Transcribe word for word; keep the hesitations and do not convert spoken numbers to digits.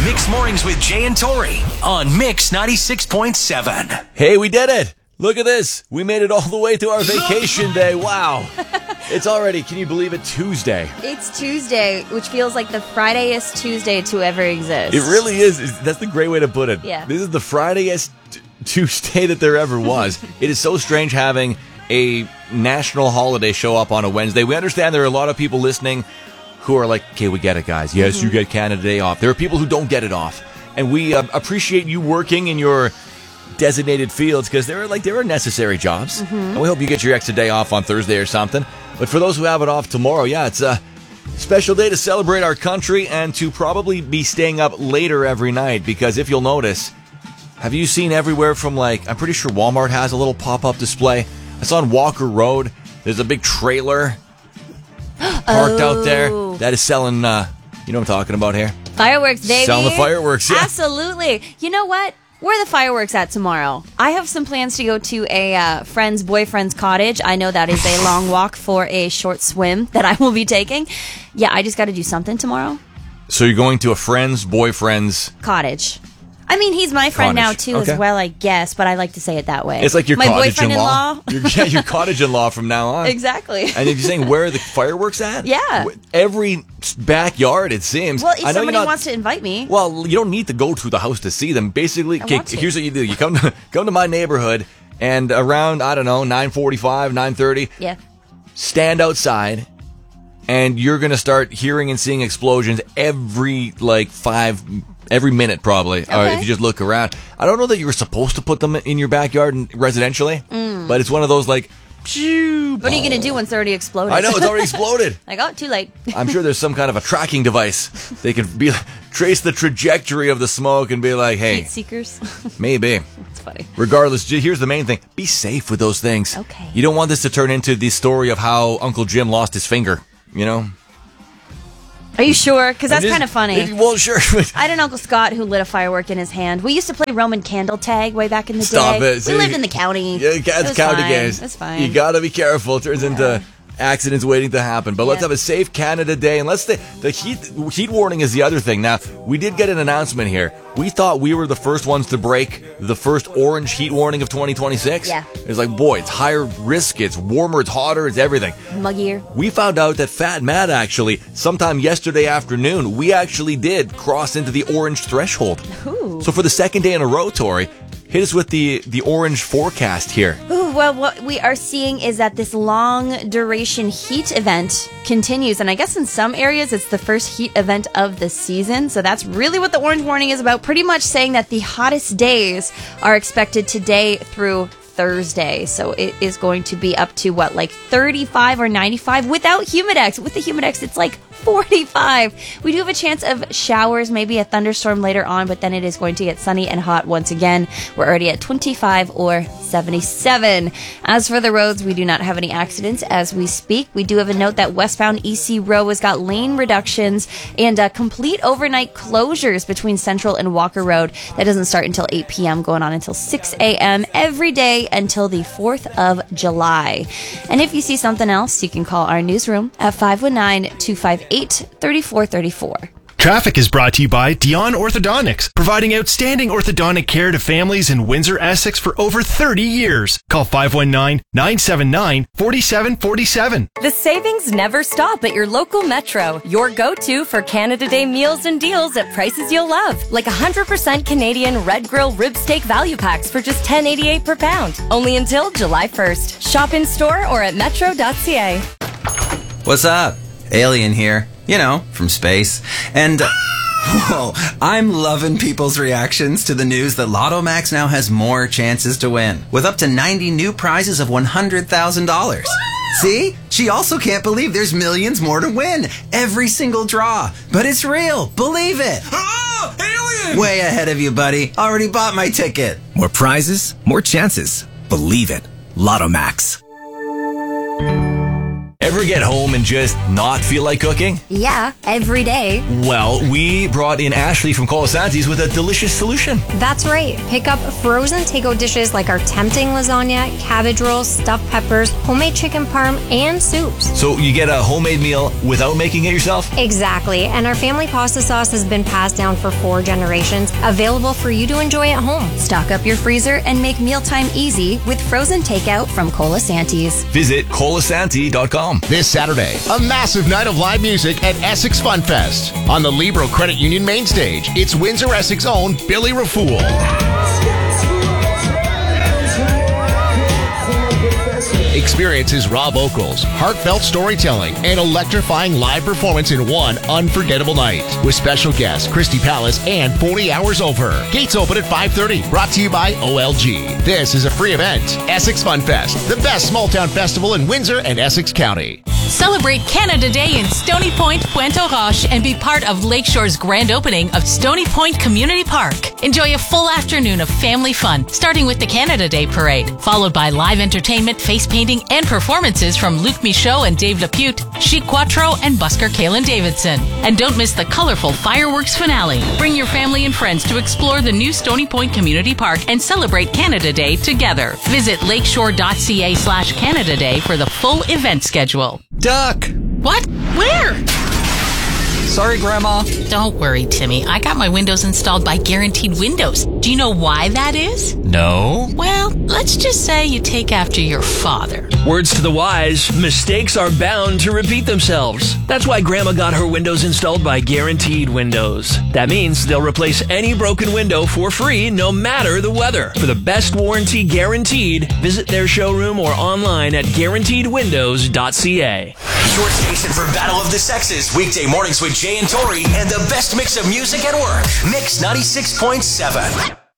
Mixed Mornings with Jay and Tori on Mix ninety-six point seven. Hey, we did it. Look at this. We made it all the way to our vacation day. Wow. It's already, can you believe it, Tuesday. It's Tuesday, which feels like the Fridayest Tuesday to ever exist. It really is. That's the great way to put it. Yeah. This is the Fridayest t- Tuesday that there ever was. It is so strange having a national holiday show up on a Wednesday. We understand there are a lot of people listening who are like, okay, we get it, guys. Yes, mm-hmm. you get Canada Day off. There are people who don't get it off. And we uh, appreciate you working in your designated fields because there are like there are necessary jobs. Mm-hmm. And we hope you get your extra day off on Thursday or something. But for those who have it off tomorrow, yeah, it's a special day to celebrate our country and to probably be staying up later every night because if you'll notice, have you seen everywhere from like, I'm pretty sure Walmart has a little pop-up display. I saw on Walker Road, there's a big trailer parked oh. out there that is selling, uh, you know what I'm talking about here? Fireworks, baby. Selling the fireworks, yeah. Absolutely. You know what? Where are the fireworks at tomorrow? I have some plans to go to a uh, friend's boyfriend's cottage. I know that is a long walk for a short swim that I will be taking. Yeah, I just got to do something tomorrow. So you're going to a friend's boyfriend's cottage. I mean, he's my friend cottage. now, too, okay. as well, I guess, but I like to say it that way. It's like your my cottage-in-law. boyfriend-in-law. your, yeah, your cottage-in-law from now on. Exactly. And if you're saying, where are the fireworks at? Yeah. Every backyard, it seems. Well, if I know somebody not, wants to invite me. Well, you don't need to go to the house to see them. Basically, I okay, want to. here's what you do. You come to, come to my neighborhood, and around, I don't know, nine forty-five, nine thirty, yeah. stand outside, and you're going to start hearing and seeing explosions every, like, five Every minute, probably, okay. Or if you just look around. I don't know that you were supposed to put them in your backyard residentially, mm. but it's one of those, like, phew, what are you going to do when it's already exploded? I know, it's already exploded. Like, oh, too late. I'm sure there's some kind of a tracking device. They can be trace the trajectory of the smoke and be like, hey. Heat seekers? Maybe. That's funny. Regardless, here's the main thing. Be safe with those things. Okay. You don't want this to turn into the story of how Uncle Jim lost his finger, you know? Are you sure? Because that's just, kind of funny. It, well, sure. I had an Uncle Scott who lit a firework in his hand. We used to play Roman candle tag way back in the Stop day. it. We lived in the county. Yeah, it's county games. It's fine. You got to be careful. It turns yeah. into accidents waiting to happen. But yeah. let's have a safe Canada Day. And let's stay. The heat heat warning is the other thing. Now, we did get an announcement here. We thought we were the first ones to break the first orange heat warning of twenty twenty-six. Yeah. It's like, boy, it's higher risk. It's warmer. It's hotter. It's everything. Muggier. We found out that Fat Matt actually, sometime yesterday afternoon, we actually did cross into the orange threshold. Ooh. So for the second day in a row, Tori, hit us with the, the orange forecast here. Ooh, well, what we are seeing is that this long duration heat event continues. And I guess in some areas it's the first heat event of the season. So that's really what the orange warning is about. Pretty much saying that the hottest days are expected today through Thursday. So it is going to be up to what, like thirty-five or ninety-five without Humidex. With the Humidex, it's like forty-five. We do have a chance of showers, maybe a thunderstorm later on, but then it is going to get sunny and hot once again. We're already at twenty-five or seventy-seven. As for the roads, we do not have any accidents as we speak. We do have a note that westbound E C Row has got lane reductions and uh, complete overnight closures between Central and Walker Road. That doesn't start until eight p.m., going on until six a.m. every day until the fourth of July. And if you see something else, you can call our newsroom at five one nine, two five eight, three four three four. Traffic is brought to you by Dion Orthodontics, providing outstanding orthodontic care to families in Windsor, Essex for over thirty years. Call five one nine, nine seven nine, four seven four seven. The savings never stop at your local Metro, your go-to for Canada Day meals and deals at prices you'll love. Like one hundred percent Canadian Red Grill rib steak value packs for just ten eighty-eight per pound. Only until July first. Shop in store or at metro dot c a. What's up? Alien here. You know, from space. And, uh, whoa, I'm loving people's reactions to the news that Lotto Max now has more chances to win, with up to ninety new prizes of one hundred thousand dollars. See? She also can't believe there's millions more to win. Every single draw. But it's real. Believe it. Oh, alien! Way ahead of you, buddy. Already bought my ticket. More prizes, more chances. Believe it. Lotto Max. Ever get home and just not feel like cooking? Yeah, every day. Well, we brought in Ashley from Colasanti's with a delicious solution. That's right. Pick up frozen takeout dishes like our tempting lasagna, cabbage rolls, stuffed peppers, homemade chicken parm, and soups. So you get a homemade meal without making it yourself? Exactly. And our family pasta sauce has been passed down for four generations, available for you to enjoy at home. Stock up your freezer and make mealtime easy with frozen takeout from Colasanti's. Visit colasanti dot com. This Saturday, a massive night of live music at Essex Fun Fest. On the Libro Credit Union main stage, it's Windsor Essex own Billy Rafool. Experience his raw vocals, heartfelt storytelling, and electrifying live performance in one unforgettable night. With special guests Christy Palace and forty hours Over. Gates open at five thirty. Brought to you by O L G. This is a free event. Essex Fun Fest, the best small town festival in Windsor and Essex County. Celebrate Canada Day in Stony Point, Pointe aux Roches, and be part of Lakeshore's grand opening of Stony Point Community Park. Enjoy a full afternoon of family fun, starting with the Canada Day Parade, followed by live entertainment, face painting, and performances from Luc Michaud and Dave Lapute, Chic Quattro, and Busker Kalen Davidson. And don't miss the colorful fireworks finale. Bring your family and friends to explore the new Stony Point Community Park and celebrate Canada Day together. Visit lakeshore.ca slash Canada Day for the full event schedule. Duck! What? Where? Sorry, Grandma. Don't worry, Timmy. I got my windows installed by Guaranteed Windows. Do you know why that is? No. Well, let's just say you take after your father. Words to the wise, mistakes are bound to repeat themselves. That's why Grandma got her windows installed by Guaranteed Windows. That means they'll replace any broken window for free, no matter the weather. For the best warranty guaranteed, visit their showroom or online at guaranteed windows dot c a. Your station for Battle of the Sexes. Weekday mornings with Jay and Tori and the best mix of music at work. Mix ninety-six point seven.